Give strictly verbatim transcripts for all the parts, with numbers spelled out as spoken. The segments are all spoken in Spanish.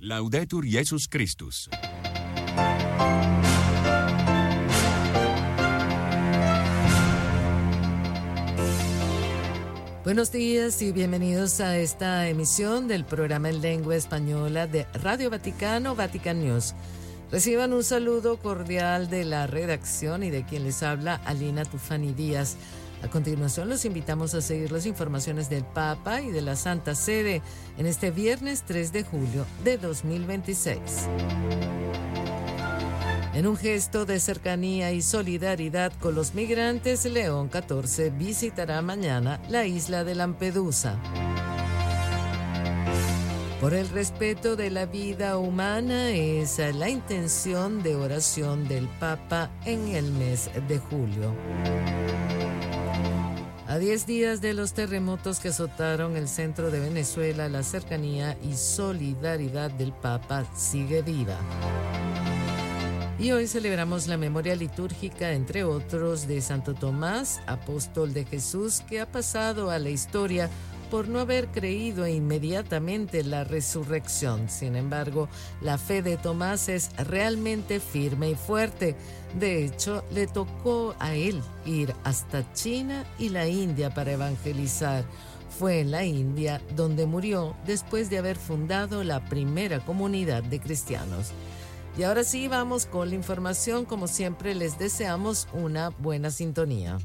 Laudetur Jesus Christus. Buenos días y bienvenidos a esta emisión del programa en lengua española de Radio Vaticano, Vatican News. Reciban un saludo cordial de la redacción y de quien les habla, Alina Tufani Díaz. A continuación los invitamos a seguir las informaciones del Papa y de la Santa Sede en este viernes tres de julio de dos mil veintiséis. En un gesto de cercanía y solidaridad con los migrantes, León catorce visitará mañana la isla de Lampedusa. Por el respeto de la vida humana es la intención de oración del Papa en el mes de julio. A diez días de los terremotos que azotaron el centro de Venezuela, la cercanía y solidaridad del Papa sigue viva. Y hoy celebramos la memoria litúrgica, entre otros, de Santo Tomás, apóstol de Jesús, que ha pasado a la historia por no haber creído inmediatamente la resurrección. Sin embargo, la fe de Tomás es realmente firme y fuerte. De hecho, le tocó a él ir hasta China y la India para evangelizar. Fue en la India donde murió después de haber fundado la primera comunidad de cristianos. Y ahora sí, vamos con la información. Como siempre, les deseamos una buena sintonía.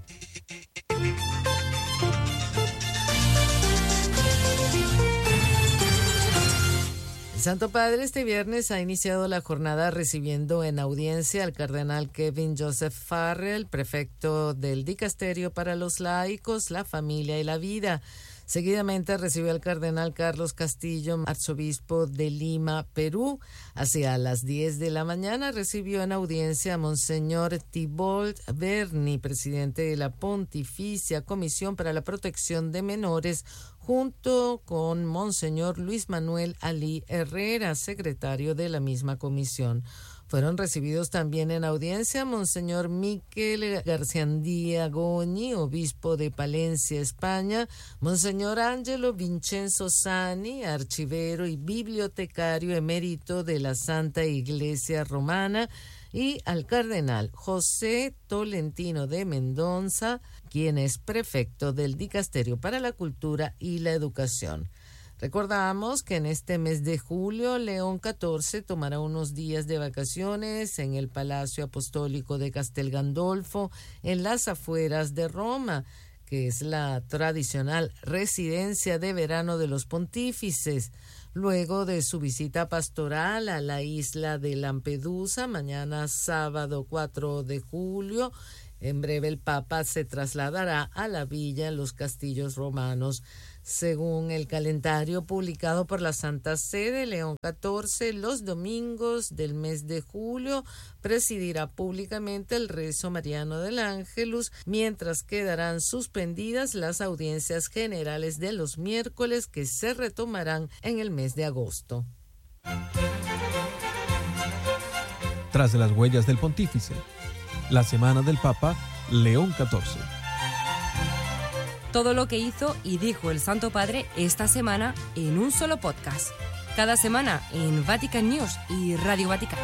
El Santo Padre este viernes ha iniciado la jornada recibiendo en audiencia al cardenal Kevin Joseph Farrell, prefecto del Dicasterio para los Laicos, la Familia y la Vida. Seguidamente recibió al cardenal Carlos Castillo, arzobispo de Lima, Perú. Hacia las diez de la mañana recibió en audiencia a Monseñor Thibault Berni, presidente de la Pontificia Comisión para la Protección de Menores, junto con Monseñor Luis Manuel Ali Herrera, secretario de la misma comisión. Fueron recibidos también en audiencia Monseñor Miquel Garciandía Goñi, obispo de Palencia, España, Monseñor Ángelo Vincenzo Sani, archivero y bibliotecario emérito de la Santa Iglesia Romana, y al cardenal José Tolentino de Mendoza, quien es prefecto del Dicasterio para la Cultura y la Educación. Recordamos que en este mes de julio, León catorce tomará unos días de vacaciones en el Palacio Apostólico de Castel Gandolfo, en las afueras de Roma, que es la tradicional residencia de verano de los pontífices. Luego de su visita pastoral a la isla de Lampedusa, mañana sábado cuatro de julio, en breve el Papa se trasladará a la villa en los Castillos Romanos. Según el calendario publicado por la Santa Sede, León catorce, los domingos del mes de julio, presidirá públicamente el rezo mariano del Ángelus, mientras quedarán suspendidas las audiencias generales de los miércoles, que se retomarán en el mes de agosto. Tras las huellas del Pontífice, la semana del Papa León catorce. Todo lo que hizo y dijo el Santo Padre esta semana en un solo podcast. Cada semana en Vatican News y Radio Vaticana.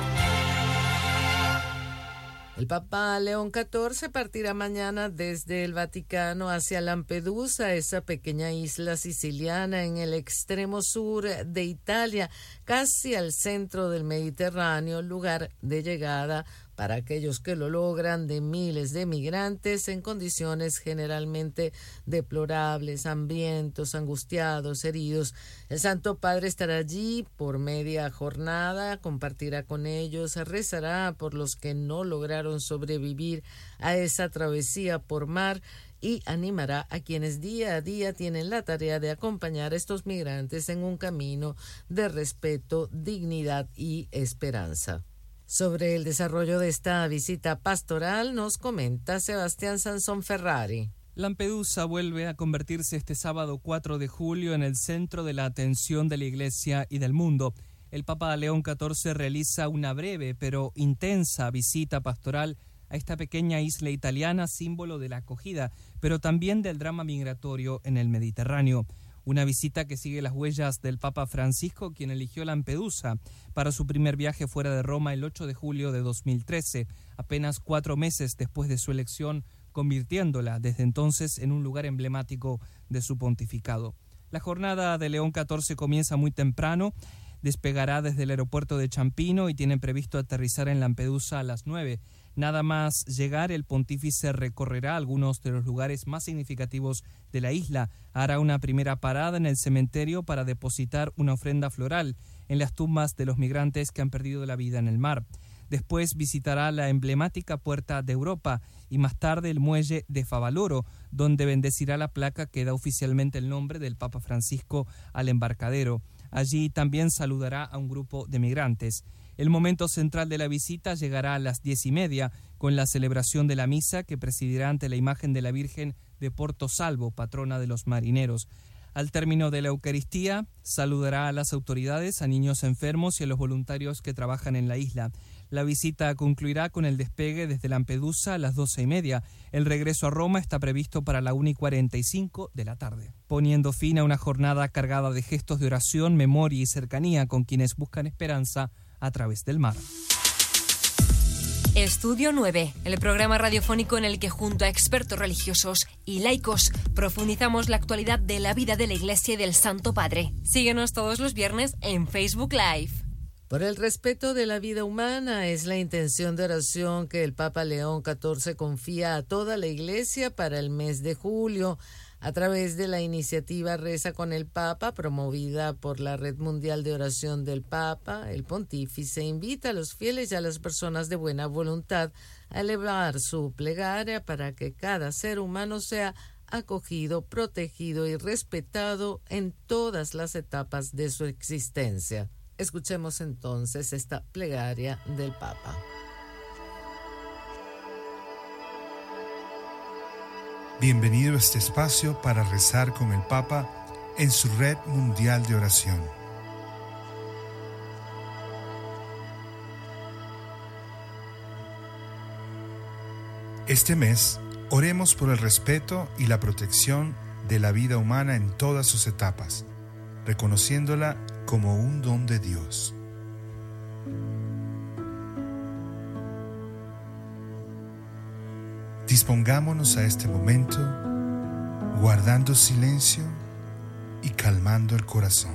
El Papa León catorce partirá mañana desde el Vaticano hacia Lampedusa, esa pequeña isla siciliana en el extremo sur de Italia, casi al centro del Mediterráneo, lugar de llegada para aquellos que lo logran de miles de migrantes en condiciones generalmente deplorables, hambrientos, angustiados, heridos. El Santo Padre estará allí por media jornada, compartirá con ellos, rezará por los que no lograron sobrevivir a esa travesía por mar y animará a quienes día a día tienen la tarea de acompañar a estos migrantes en un camino de respeto, dignidad y esperanza. Sobre el desarrollo de esta visita pastoral nos comenta Sebastián Sansón Ferrari. Lampedusa vuelve a convertirse este sábado cuatro de julio en el centro de la atención de la Iglesia y del mundo. El Papa León catorce realiza una breve pero intensa visita pastoral a esta pequeña isla italiana, símbolo de la acogida, pero también del drama migratorio en el Mediterráneo. una visita que sigue las huellas del Papa Francisco, quien eligió Lampedusa para su primer viaje fuera de Roma el ocho de julio de dos mil trece, apenas cuatro meses después de su elección, convirtiéndola desde entonces en un lugar emblemático de su pontificado. La jornada de León catorce comienza muy temprano, despegará desde el aeropuerto de Ciampino y tienen previsto aterrizar en Lampedusa a las nueve. Nada más llegar, el pontífice recorrerá algunos de los lugares más significativos de la isla. Hará una primera parada en el cementerio para depositar una ofrenda floral en las tumbas de los migrantes que han perdido la vida en el mar. Después visitará la emblemática Puerta de Europa y más tarde el muelle de Favaloro, donde bendecirá la placa que da oficialmente el nombre del Papa Francisco al embarcadero. Allí también saludará a un grupo de migrantes. El momento central de la visita llegará a las diez y media, con la celebración de la misa que presidirá ante la imagen de la Virgen de Porto Salvo, patrona de los marineros. Al término de la Eucaristía, saludará a las autoridades, a niños enfermos y a los voluntarios que trabajan en la isla. La visita concluirá con el despegue desde Lampedusa a las doce y media. El regreso a Roma está previsto para la una y cuarenta y cinco de la tarde, poniendo fin a una jornada cargada de gestos de oración, memoria y cercanía con quienes buscan esperanza a través del mar. Estudio nueve, el programa radiofónico en el que junto a expertos religiosos y laicos profundizamos la actualidad de la vida de la Iglesia y del Santo Padre. Síguenos todos los viernes en Facebook Live. Por el respeto de la vida humana es la intención de oración que el Papa León catorce confía a toda la Iglesia para el mes de julio, a través de la iniciativa Reza con el Papa, promovida por la Red Mundial de Oración del Papa. El pontífice invita a los fieles y a las personas de buena voluntad a elevar su plegaria para que cada ser humano sea acogido, protegido y respetado en todas las etapas de su existencia. Escuchemos entonces esta plegaria del Papa. Bienvenido a este espacio para rezar con el Papa en su red mundial de oración. Este mes, oremos por el respeto y la protección de la vida humana en todas sus etapas, reconociéndola como un don de Dios. Dispongámonos a este momento, guardando silencio y calmando el corazón.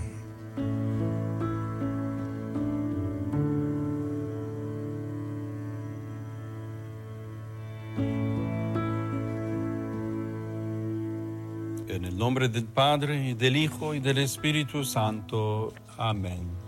En el nombre del Padre, y del Hijo, y del Espíritu Santo. Amén.